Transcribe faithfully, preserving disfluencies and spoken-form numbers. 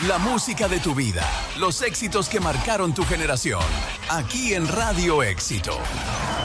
La música de tu vida, los éxitos que marcaron tu generación, aquí en Radio Éxito.